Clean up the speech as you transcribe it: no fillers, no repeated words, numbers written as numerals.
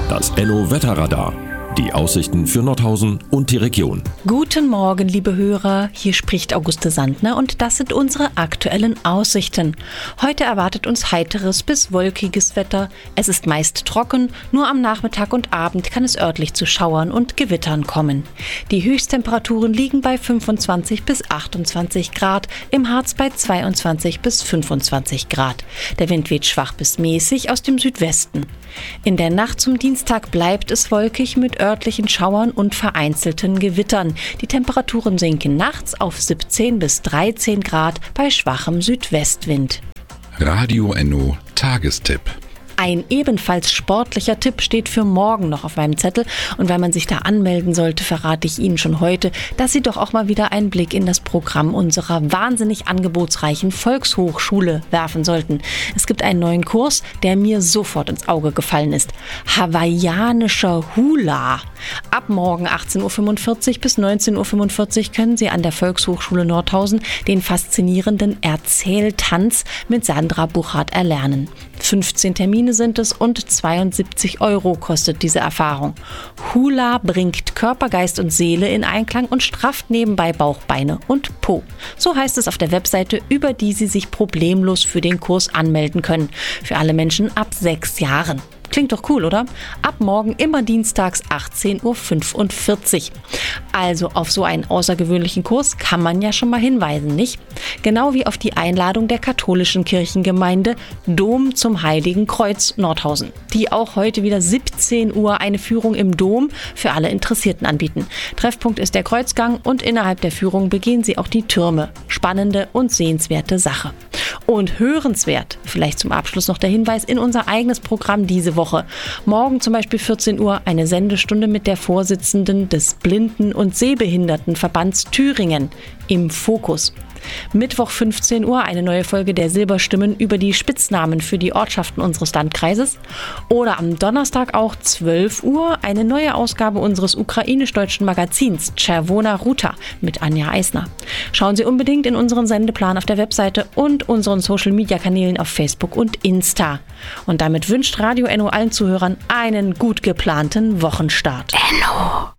Das Enno-Wetterradar. Die Aussichten für Nordhausen und die Region. Guten Morgen, liebe Hörer. Hier spricht Auguste Sandner und das sind unsere aktuellen Aussichten. Heute erwartet uns heiteres bis wolkiges Wetter. Es ist meist trocken, nur am Nachmittag und Abend kann es örtlich zu Schauern und Gewittern kommen. Die Höchsttemperaturen liegen bei 25 bis 28 Grad, im Harz bei 22 bis 25 Grad. Der Wind weht schwach bis mäßig aus dem Südwesten. In der Nacht zum Dienstag bleibt es wolkig mit örtlichen Schauern und vereinzelten Gewittern. Die Temperaturen sinken nachts auf 17 bis 13 Grad bei schwachem Südwestwind. Radio Enno Tagestipp. Ein ebenfalls sportlicher Tipp steht für morgen noch auf meinem Zettel und weil man sich da anmelden sollte, verrate ich Ihnen schon heute, dass Sie doch auch mal wieder einen Blick in das Programm unserer wahnsinnig angebotsreichen Volkshochschule werfen sollten. Es gibt einen neuen Kurs, der mir sofort ins Auge gefallen ist. Hawaiianischer Hula. Ab morgen 18.45 Uhr bis 19.45 Uhr können Sie an der Volkshochschule Nordhausen den faszinierenden Erzähltanz mit Sandra Buchart erlernen. 15 Termine sind es und 72 € kostet diese Erfahrung. Hula bringt Körper, Geist und Seele in Einklang und strafft nebenbei Bauch, Beine und Po. So heißt es auf der Webseite, über die Sie sich problemlos für den Kurs anmelden können. Für alle Menschen ab 6 Jahren. Klingt doch cool, oder? Ab morgen immer dienstags 18.45 Uhr. Also auf so einen außergewöhnlichen Kurs kann man ja schon mal hinweisen, nicht? Genau wie auf die Einladung der katholischen Kirchengemeinde Dom zum Heiligen Kreuz Nordhausen, die auch heute wieder 17 Uhr eine Führung im Dom für alle Interessierten anbieten. Treffpunkt ist der Kreuzgang und innerhalb der Führung begehen Sie auch die Türme. Spannende und sehenswerte Sache. Und hörenswert, vielleicht zum Abschluss noch der Hinweis in unser eigenes Programm diese Woche. Morgen zum Beispiel 14 Uhr eine Sendestunde mit der Vorsitzenden des Blinden- und Sehbehindertenverbands Thüringen im Fokus. Mittwoch 15 Uhr eine neue Folge der Silberstimmen über die Spitznamen für die Ortschaften unseres Landkreises. Oder am Donnerstag auch 12 Uhr eine neue Ausgabe unseres ukrainisch-deutschen Magazins Czerwona Ruta mit Anja Eisner. Schauen Sie unbedingt in unseren Sendeplan auf der Webseite und unseren Social-Media-Kanälen auf Facebook und Insta. Und damit wünscht Radio Enno allen Zuhörern einen gut geplanten Wochenstart. Enno!